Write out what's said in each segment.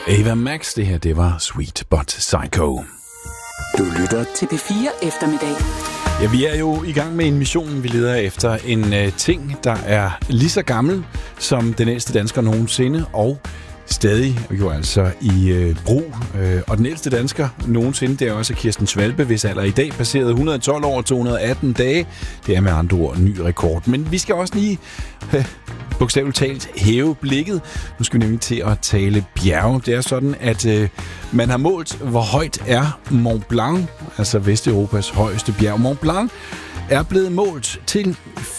Ava Max, det her, det var Sweet But Psycho. Du lytter til P4 Eftermiddag. Ja, vi er jo i gang med en mission. Vi leder efter en ting, der er lige så gammel som den ældste dansker nogensinde, og stadig jo altså i brug. Og den ældste dansker nogensinde, det er også Kirsten Svalbe, hvis alder i dag passerede 112 år og 218 dage. Det er med andre ord en ny rekord. Men vi skal også lige bogstaveligt talt hæve blikket. Nu skal vi nemlig til at tale bjerge. Det er sådan, at man har målt, hvor højt er Mont Blanc, altså Vesteuropas højeste bjerg. Mont Blanc er blevet målt til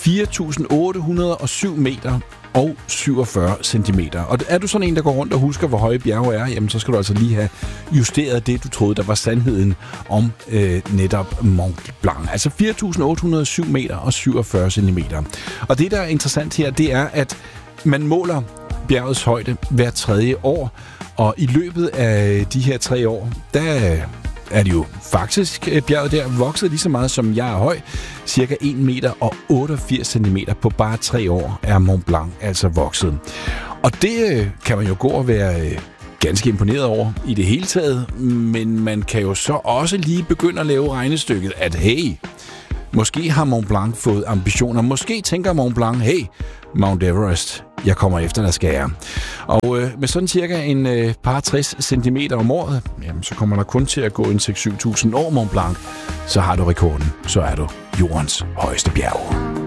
4.807 meter og 47 centimeter. Og er du sådan en, der går rundt og husker, hvor høje bjerge er, jamen så skal du altså lige have justeret det, du troede, der var sandheden om netop Mont Blanc. Altså 4.807 meter og 47 centimeter. Og det, der er interessant her, det er, at man måler bjergets højde hver 3. år, og i løbet af de her 3 år, der er det jo faktisk bjerget der vokset lige så meget, som jeg er høj. Cirka 1 meter og 88 centimeter på bare 3 år er Mont Blanc altså vokset. Og det kan man jo gå og være ganske imponeret over i det hele taget, men man kan jo så også lige begynde at lave regnestykket, at hey, måske har Mont Blanc fået ambitioner. Måske tænker Mont Blanc, hey, Mount Everest, jeg kommer efter, der skal jeg. Og med sådan cirka en par 60 centimeter om året, jamen, så kommer der kun til at gå en 6-7.000 år Mont Blanc. Så har du rekorden. Så er du jordens højeste bjerg.